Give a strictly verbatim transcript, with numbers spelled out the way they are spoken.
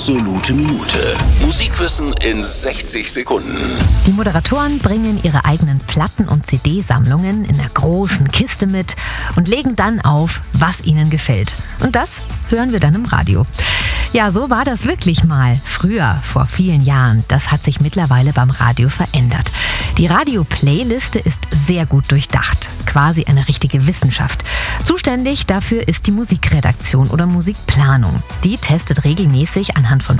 Absolute Minute. Musikwissen in sechzig Sekunden. Die Moderatoren bringen ihre eigenen Platten- und C D-Sammlungen in einer großen Kiste mit und legen dann auf, was ihnen gefällt. Und das hören wir dann im Radio. Ja, so war das wirklich mal. Früher, vor vielen Jahren. Das hat sich mittlerweile beim Radio verändert. Die Radio-Playliste ist sehr gut durchdacht. Quasi eine richtige Wissenschaft. Zuständig dafür ist die Musikredaktion oder Musikplanung. Die testet regelmäßig anhand